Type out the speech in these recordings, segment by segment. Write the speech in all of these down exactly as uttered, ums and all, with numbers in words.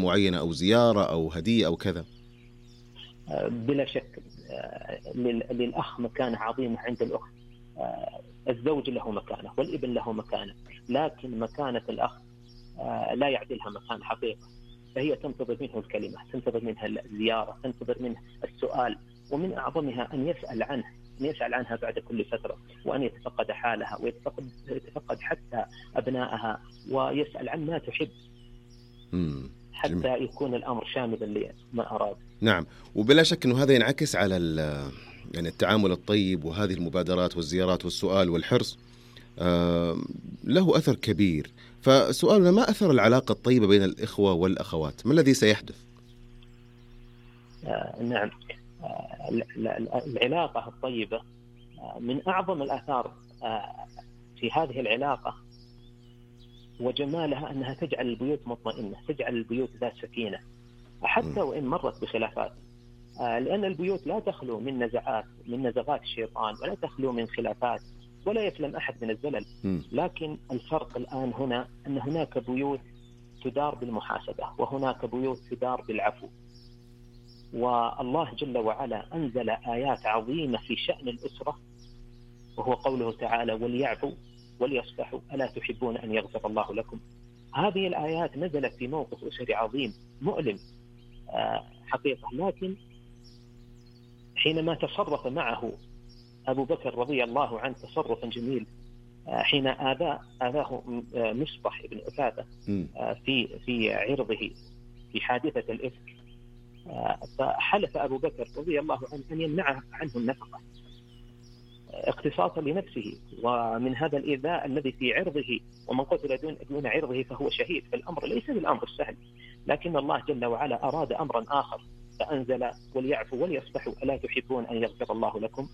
معينة أو زيارة أو هدية أو كذا؟ بلا شك للأخ مكانة عظيمة عند الأخت. الزوج له مكانة والابن له مكانة، لكن مكانة الأخ لا يعدلها مكان حقيقة. فهي تنتظر منه الكلمة، تنتظر منها الزيارة، تنتظر منه السؤال، ومن أعظمها أن يسأل عنه أن يسأل عنها بعد كل فترة، وأن يتفقد حالها ويتفقد يتفقد حتى أبنائها، ويسأل عن ما تحب مم. حتى جميل. يكون الأمر شاملا لما أراد. نعم، وبلا شك أنه هذا ينعكس على يعني التعامل الطيب، وهذه المبادرات والزيارات والسؤال والحرص آه له أثر كبير. فسؤالنا: ما أثر العلاقة الطيبة بين الإخوة والأخوات؟ ما الذي سيحدث؟ آه نعم، آه العلاقة الطيبة آه من أعظم الآثار آه في هذه العلاقة وجمالها أنها تجعل البيوت مطمئنة، تجعل البيوت ذات سكينة حتى وإن مرت بخلافات، آه لأن البيوت لا تخلو من نزعات من نزغات الشيطان، ولا تخلو من خلافات، ولا يسلم أحد من الزلل. لكن الفرق الآن هنا أن هناك بيوت تدار بالمحاسبة، وهناك بيوت تدار بالعفو. والله جل وعلا أنزل آيات عظيمة في شأن الأسرة، وهو قوله تعالى: وليعفوا وليصفحوا ألا تحبون أن يغفر الله لكم. هذه الآيات نزلت في موقف أسري عظيم مؤلم آه حقيقة، لكن حينما تصرف معه أبو بكر رضي الله عنه تصرفا جميل، حين آذاه آذاه مصطح بن أثاثة في في عرضه في حادثة الإفك، فحلف أبو بكر رضي الله عنه أن يمنع عنه النفقة اقتصاصا لنفسه ومن هذا الإيذاء الذي في عرضه، ومن قتل دون دون عرضه فهو شهيد. فالأمر ليس بالأمر السهل، لكن الله جل وعلا أراد أمرا آخر فأنزل: وليعفوا وليصفحوا ألا تحبون أن يغفر الله لكم.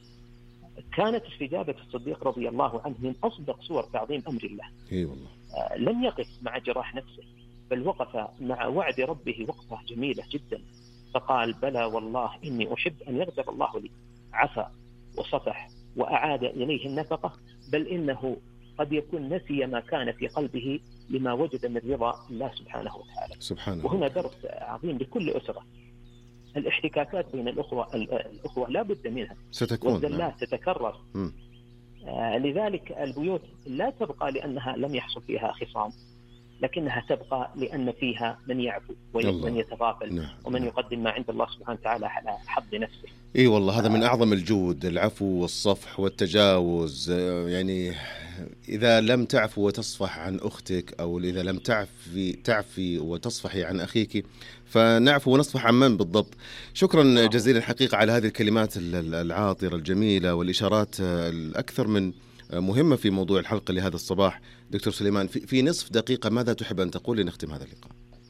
كانت استجابة الصديق رضي الله عنه من أصدق صور تعظيم أمر الله. إيه والله. آه لم يقف مع جراح نفسه، بل وقف مع وعد ربه وقفة جميلة جدا، فقال: بلى والله إني أحب أن يغفر الله لي. عفا وصفح وأعاد إليه النفقة، بل إنه قد يكون نسي ما كان في قلبه لما وجد من رضا الله سبحانه وتعالى. سبحانه. وهنا درس عظيم لكل أسرة. الاحتكاكات بين الأخوة الأخوة لا بد منها ستكون، والزلات تتكرر. آه لذلك البيوت لا تبقى لأنها لم يحصل فيها خصام، لكنها تبقى لأن فيها من يعفو ومن يتغافل. نعم. ومن نعم. يقدم ما عند الله سبحانه وتعالى على حظ نفسه. إيه والله، هذا من أعظم الجود، العفو والصفح والتجاوز. يعني إذا لم تعفو وتصفح عن أختك، أو إذا لم تعفي تعفي وتصفحي عن أخيك، فنعفو ونصفح عن من بالضبط؟ شكرا جزيلا الحقيقة على هذه الكلمات العاطرة الجميلة والإشارات الأكثر من مهمة في موضوع الحلقة لهذا الصباح. دكتور سليمان، في, في نصف دقيقة ماذا تحب أن تقول لنختم هذا اللقاء؟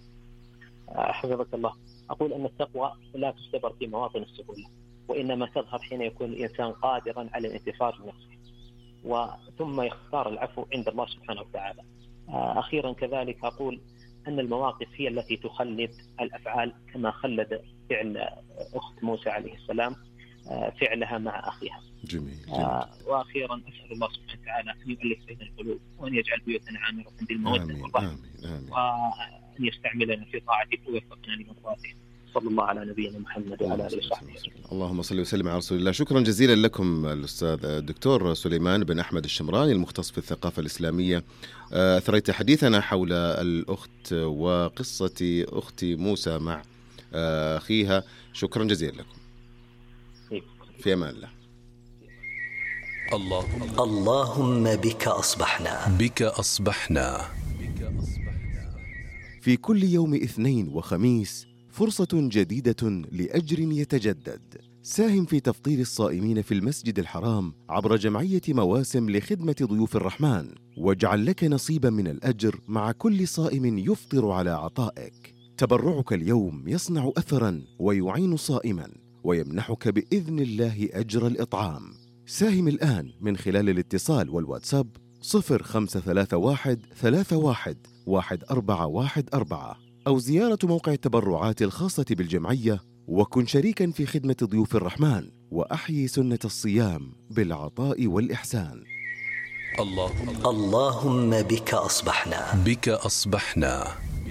حفظك الله. أقول أن التقوى لا تختبر في مواطن السهولة، وإنما تظهر حين يكون الإنسان قادرا على الانتصار بنفسه، وثم يختار العفو عند الله سبحانه وتعالى. أخيرا كذلك أقول أن المواقف هي التي تخلد الأفعال، كما خلد فعل أخت موسى عليه السلام فعلها مع أخيها. جميل. جميل. آه وأخيرا أسأل الله سبحانه وتعالى أن يؤلف بين القلوب، وأن يجعل بيوتنا عامرة بالمودة والرحمة، وأن يستعملنا في طاعته ويوفقنا لمرضاته. صلى الله على نبينا محمد وعلى آله وصحبه. اللهم صل وسلم على رسول الله. شكرا جزيلا لكم الأستاذ الدكتور سليمان بن أحمد الشمراني، المختص في الثقافة الإسلامية. أثريت حديثنا حول الأخت وقصة أخت موسى مع أخيها. شكرا جزيلا لكم. في أمان الله. اللهم اللهم بك أصبحنا بك أصبحنا في كل يوم اثنين وخميس فرصة جديدة لأجر يتجدد. ساهم في تفطير الصائمين في المسجد الحرام عبر جمعية مواسم لخدمة ضيوف الرحمن، واجعل لك نصيبا من الأجر مع كل صائم يفطر على عطائك. تبرعك اليوم يصنع أثرا ويعين صائما، ويمنحك بإذن الله أجر الإطعام. ساهم الآن من خلال الاتصال والواتساب صفر خمسة ثلاثة واحد ثلاثة واحد واحد أربعة واحد أربعة، أو زيارة موقع التبرعات الخاصة بالجمعية، وكن شريكا في خدمة ضيوف الرحمن، وأحيي سنة الصيام بالعطاء والإحسان. اللهم اللهم بك أصبحنا بك أصبحنا